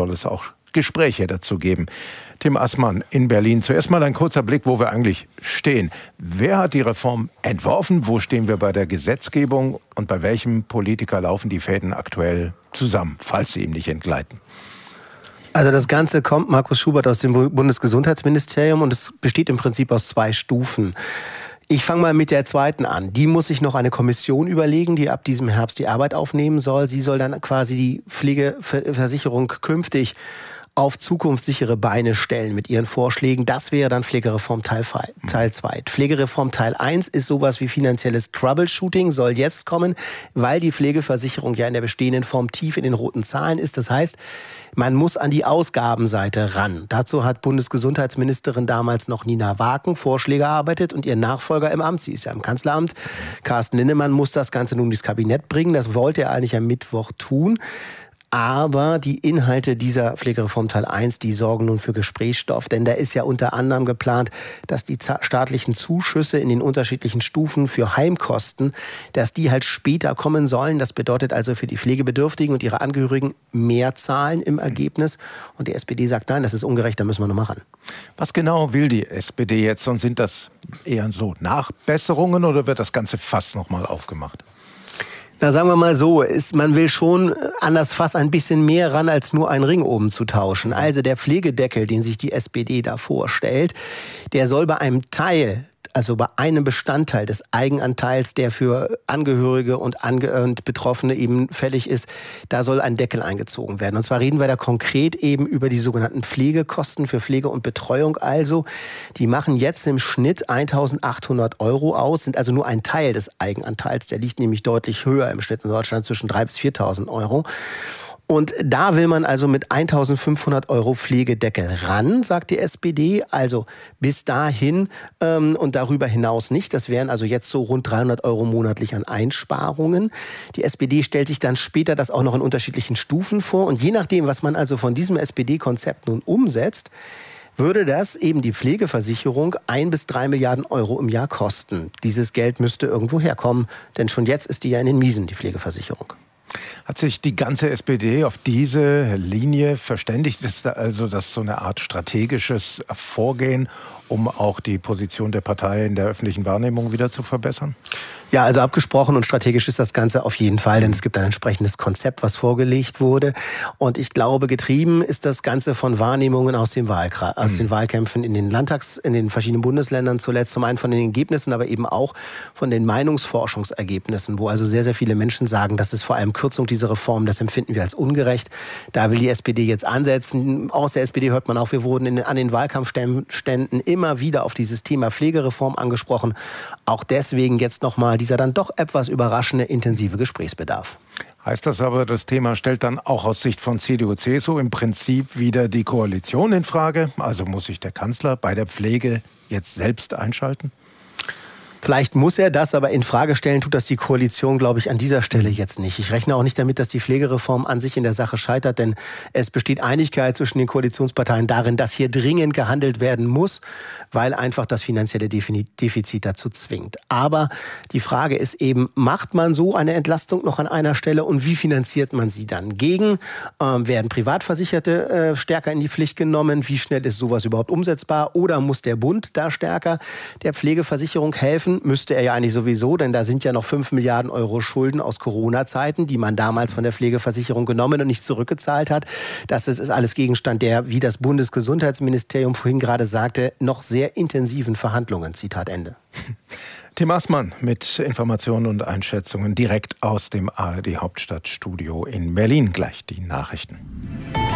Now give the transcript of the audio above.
soll es auch Gespräche dazu geben. Tim Assmann in Berlin. Zuerst mal ein kurzer Blick, wo wir eigentlich stehen. Wer hat die Reform entworfen? Wo stehen wir bei der Gesetzgebung? Und bei welchem Politiker laufen die Fäden aktuell zusammen, falls sie ihm nicht entgleiten? Also das Ganze kommt, Markus Schubert, aus dem Bundesgesundheitsministerium und es besteht im Prinzip aus 2 Stufen. Ich fange mal mit der zweiten an. Die muss sich noch eine Kommission überlegen, die ab diesem Herbst die Arbeit aufnehmen soll. Sie soll dann quasi die Pflegeversicherung künftig auf zukunftssichere Beine stellen mit ihren Vorschlägen. Das wäre dann Pflegereform Teil 2. Pflegereform Teil 1 ist sowas wie finanzielles Troubleshooting, soll jetzt kommen, weil die Pflegeversicherung ja in der bestehenden Form tief in den roten Zahlen ist. Das heißt, man muss an die Ausgabenseite ran. Dazu hat Bundesgesundheitsministerin damals noch Nina Waken Vorschläge erarbeitet und ihr Nachfolger im Amt, sie ist ja im Kanzleramt, Carsten Linnemann, muss das Ganze nun ins Kabinett bringen. Das wollte er eigentlich am Mittwoch tun. Aber die Inhalte dieser Pflegereform Teil 1, die sorgen nun für Gesprächsstoff. Denn da ist ja unter anderem geplant, dass die staatlichen Zuschüsse in den unterschiedlichen Stufen für Heimkosten, dass die halt später kommen sollen. Das bedeutet also für die Pflegebedürftigen und ihre Angehörigen mehr Zahlen im Ergebnis. Und die SPD sagt, nein, das ist ungerecht, da müssen wir nochmal ran. Was genau will die SPD jetzt? Und sind das eher so Nachbesserungen oder wird das ganze Fass nochmal aufgemacht? Na, sagen wir mal so, man will schon an das Fass ein bisschen mehr ran, als nur einen Ring oben zu tauschen. Also der Pflegedeckel, den sich die SPD da vorstellt, der soll bei einem Teil, also bei einem Bestandteil des Eigenanteils, der für Angehörige und Betroffene eben fällig ist, da soll ein Deckel eingezogen werden. Und zwar reden wir da konkret eben über die sogenannten Pflegekosten für Pflege und Betreuung. Also, die machen jetzt im Schnitt 1.800 € aus, sind also nur ein Teil des Eigenanteils. Der liegt nämlich deutlich höher im Schnitt in Deutschland, zwischen 3.000 bis 4.000 €. Und da will man also mit 1.500 € Pflegedeckel ran, sagt die SPD. Also bis dahin und darüber hinaus nicht. Das wären also jetzt so rund 300 € monatlich an Einsparungen. Die SPD stellt sich dann später das auch noch in unterschiedlichen Stufen vor. Und je nachdem, was man also von diesem SPD-Konzept nun umsetzt, würde das eben die Pflegeversicherung 1 bis 3 Milliarden € im Jahr kosten. Dieses Geld müsste irgendwo herkommen, denn schon jetzt ist die ja in den Miesen, die Pflegeversicherung. Hat sich die ganze SPD auf diese Linie verständigt? Ist da also das so eine Art strategisches Vorgehen, um auch die Position der Partei in der öffentlichen Wahrnehmung wieder zu verbessern? Ja, also abgesprochen und strategisch ist das Ganze auf jeden Fall, denn es gibt ein entsprechendes Konzept, was vorgelegt wurde. Und ich glaube, getrieben ist das Ganze von Wahrnehmungen aus den Wahlkämpfen in den verschiedenen Bundesländern zuletzt. Zum einen von den Ergebnissen, aber eben auch von den Meinungsforschungsergebnissen, wo also sehr, sehr viele Menschen sagen, das ist vor allem Kürzung dieser Reform, das empfinden wir als ungerecht. Da will die SPD jetzt ansetzen. Aus der SPD hört man auch, wir wurden an den Wahlkampfständen immer wieder auf dieses Thema Pflegereform angesprochen. Auch deswegen jetzt nochmal dieser dann doch etwas überraschende, intensive Gesprächsbedarf. Heißt das aber, das Thema stellt dann auch aus Sicht von CDU, CSU im Prinzip wieder die Koalition in Frage? Also muss sich der Kanzler bei der Pflege jetzt selbst einschalten? Vielleicht muss er das, aber in Frage stellen tut das die Koalition, glaube ich, an dieser Stelle jetzt nicht. Ich rechne auch nicht damit, dass die Pflegereform an sich in der Sache scheitert, denn es besteht Einigkeit zwischen den Koalitionsparteien darin, dass hier dringend gehandelt werden muss, weil einfach das finanzielle Defizit dazu zwingt. Aber die Frage ist eben, macht man so eine Entlastung noch an einer Stelle und wie finanziert man sie dann? Werden Privatversicherte stärker in die Pflicht genommen? Wie schnell ist sowas überhaupt umsetzbar? Oder muss der Bund da stärker der Pflegeversicherung helfen? Müsste er ja eigentlich sowieso, denn da sind ja noch 5 Milliarden € Schulden aus Corona-Zeiten, die man damals von der Pflegeversicherung genommen und nicht zurückgezahlt hat. Das ist alles Gegenstand der, wie das Bundesgesundheitsministerium vorhin gerade sagte, noch sehr intensiven Verhandlungen. Zitat Ende. Tim Assmann mit Informationen und Einschätzungen direkt aus dem ARD Hauptstadtstudio in Berlin. Gleich die Nachrichten.